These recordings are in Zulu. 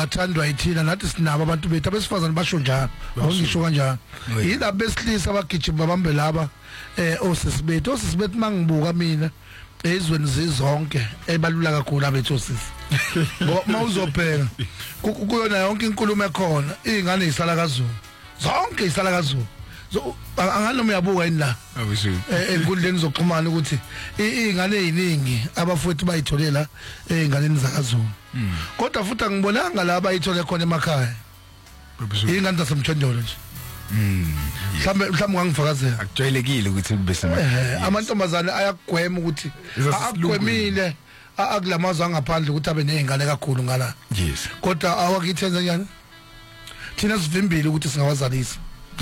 ungathandwa yithina nathi sinabo abantu bethu abesifazane basho njalo awungisho kanjalo yilabo besilisa abagijima babambe laba osisi bethu mangibuka mina ezweni zizonke ebalula kakhulu abethu osisi ngoba mawuzobheka kuyona yonke inkulumo ekhona izingane izisala kaZulu zonke izisala kaZulu anganoma uyabuka yini la enkundleni zokuxhumana ukuthi izingane eziningi abafowethu bayitholela einganeni zakaZulu kodwa futhi angibonanga la bayithole khona emakhaya izingane zasemthondolo nje mhlawumbe ngangifakazela akujwayelekile ukuthi kube amantombazane ayagwema ukuthi agwemile akulamazwe angaphandle ukuthi abe nezingane kakhulu ngala yes kodwa awakithenza njani thina sivimbile ukuthi singawazalisa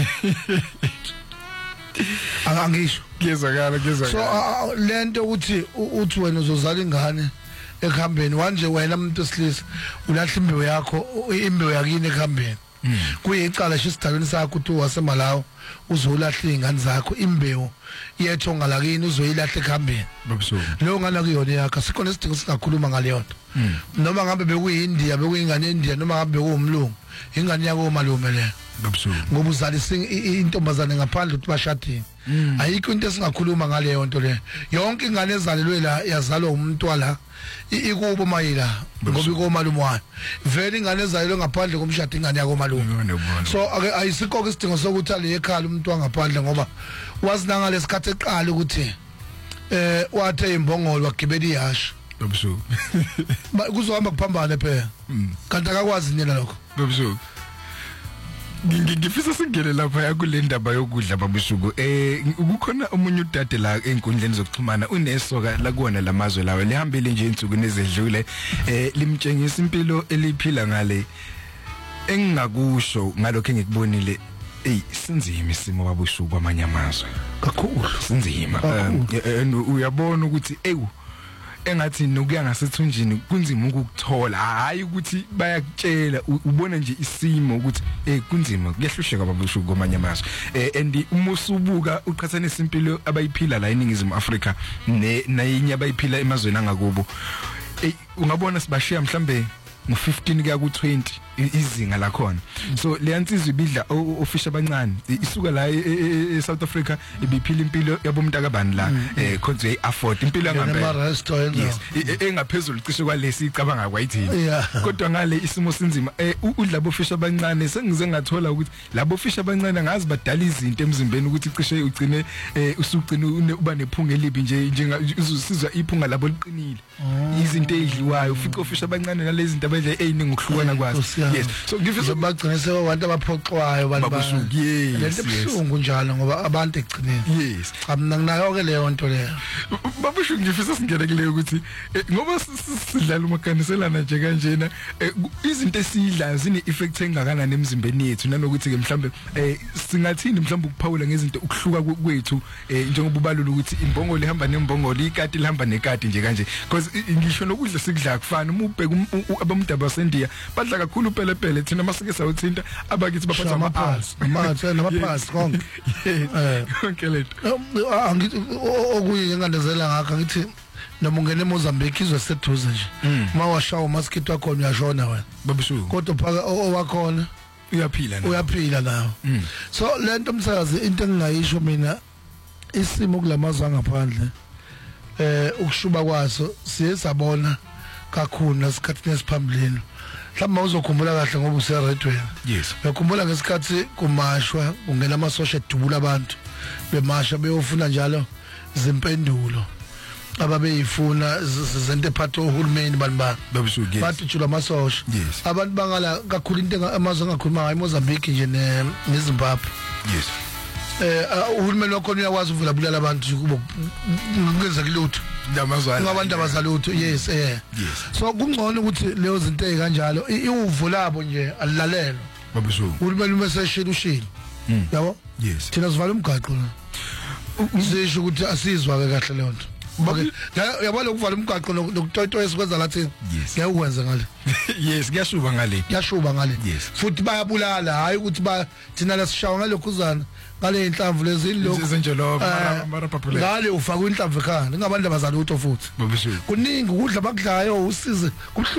angisho kezakala so lento ukuthi uthi wena uzozala ingane ekhambeni wanje wena umuntu wesilisa ulahla imbewu yakho imbewu yakini ekhambeni kuyicala shisidalweni sakho uthi wasemalawo uzolahla izingane zakho imbewu yethu ngalakini uzoyilahla ekhambeni lo ngana kuyona yakho sikhona isidingo singakhuluma ngale yonto noma ngabe bekuyiNdiya bekuyingane eNdiya noma ngabe bekuwumlungu ingane yako malume le ngoba uzalisa intombazane ngaphandle ukuthi bashadile ayikho into esingakhuluma ngale yonto le yonke ingane ezalelwe la yazalwa umntwana ikubo mayila ngoba ikomalume wayo vele ingane ezalelwe ngaphandle komshado ingane yako malume so ayisikho isidingo sokuthi ale ekhaya umuntu wangaphandle ngoba wazinanga lesikhathi eqala ukuthi wathe imbongolo wagibela iyashi kuzohamba kuphambane phela kanti akakwazi nina lokho ngifisa singene lapha yakule ndaba yokudla babusuku ukukhona umunye udade la enkundleni zokuxhumana unesoka la kuona lamazwe lawo lihambile nje insuku nezedlule limtshengisa impilo eliphila ngale engingakusho ngalokho engikubonile sinzima isimo babusuku kwamanye amazwe kakhulu sinzima uyabona ukuthi engathi nokuya ngasethunjini kunzima ukukuthola hayi ukuthi bayakutshela ubona nje isimo ukuthi kunzima kuyahlusheka babushuku kwamanye amazwe and umusubuka uqhathanisa impilo abayiphila la eNingizimu Afrika nayinye abayiphila emazweni angakubo ungabona sibashiya mhlambe ngo15 kuya ku20 izinga la khona so leyansizwe ibidla ofisha abancane isuka la eSouth Africa ibiphila impilo yabomuntu akabani la konze afford impilo ngempela engaphezulu cishe kwalesi icabanga kwayithini kodwa ngale isimo sinzima udlabo ofisha abancane sengize ngathola ukuthi labo ofisha abancane ngazi badala izinto emzimbeni ukuthi cishe ugcine usucina uba nephunga elibi nje uzusizwa iphunga labo liqinile izinto ezidliwayo ufika ofisha abancane nalezi zinto abadle eyiningi ukuhlukana kwazo yes so ngifisa bagcina sebantu abaphoxwayo babusuku lento ebuhlungu njalo ngoba abantu egcineni yes nayo ke leyo nto leyo babusuku ngifisa singene kuleyo ukuthi ngoba sidlala umakaniselana nje kanjena izinto esidla zine effect engakanani emzimbeni yethu nanokuthi ke mhlambe singathini mhlambe ukuphawula ngezinto ukuhluka kwethu njengoba ubalula ukuthi imbongolo ihamba nembongolo ikati lihamba nekati nje kanje because ngisho nokudla sikudla kufana uma ubheka abamdaba baseNdiya badla kakhulu pelepele thina masike sawuthinta abakithi baphatha amaphasi namaphasi konke konke letho angithi okuye ngandezela ngakho ngithi noma ungene eMozambique izwe seduze nje mawashawa umaskito wakho uyashona wena babusuku kodwa phaka owakhona uyaphila nawo so lento umsakazi into engingayisho mina isimo kulamazwe angaphandle ukushuba kwaso siye sabona kakhulu nasikhathi nesiphambilini mhlawumbe uzokhumbula kahle ngoba useredweni yes uyakhumbula ngesikhathi kumashwa ungena amasosha edubula abantu bemasha beyofuna njalo izimpendulo ababeyifuna zente ephatha uhulumeni babusuku bathi jula amasosha abantu bangala kakhulu into amazwe angakhuluma ngayo eMozambique nje neZimbabwe yes uhulumeni wakho uyakwazi ukuvula bulala abantu kubo ngeze kulutho ndamazwana ngabantu abazalutho yes so kungcono ukuthi leyo zinto ezikanjalo iwuvo labo nje alilalelo babusuku uhulumeni umeseshila ushila yabo yes thina sivala umgaqo sizisho ukuthi asizwa ke kahle leyo nto okay yabona ukuvala umgaqo nokutoyitoya esikwenza lathi ngiyakwenza ngale yes kuyashuba ngale futhi bayabulala hayi ukuthi thina lasishawa ngalokhuzana ngale inhlamvu lezi lokho izenjolo mara population ngale ufaka inhlamvu ekhanda ngabantu abazalutho futhi babusuku kuningi ukudla bakudlayo usize